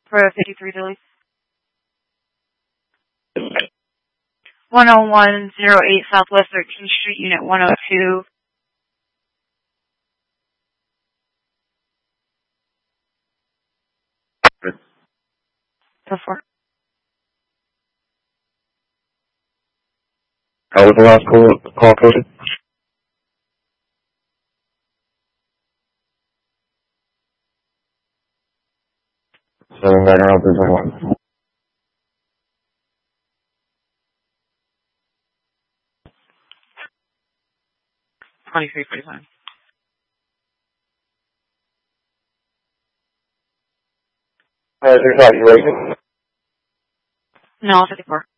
For 53 Duluth. 10108 Southwest 13th Street, Unit 102. Go for it. How was the last call coded? 7 2345. There's evaluation. No, 54.